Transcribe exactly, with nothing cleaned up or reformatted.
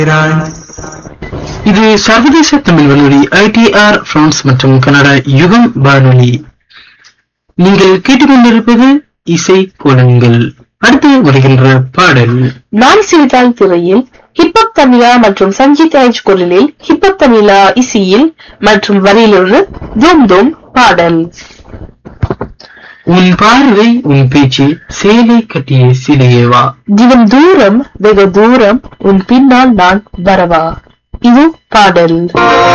இது சர்வதேச தமிழ் வானொலி ஐ டி ஆர் பிரான்ஸ் மற்றும் கனடா யுகம் வானொலி. நீங்கள் கேட்டுக்கொண்டிருப்பது இசை கோலங்கள். அடுத்து வருகின்ற பாடல் நான் சிரித்தால் திரையில் ஹிப்ஹப் தமிழா மற்றும் சஞ்சித் ராஜ் குரலில் ஹிப்ஹப் தமிழா இசையில் மற்றும் வரியிலிருந்து தூம் தூம் பாடல். உன் பார்வை உன் பேச்சு சேலை கட்டிய சிலையேவா, தினம் தூரம் வெகு தூரம் உன் பின்னால் நான் வரவா. இது பாடல்.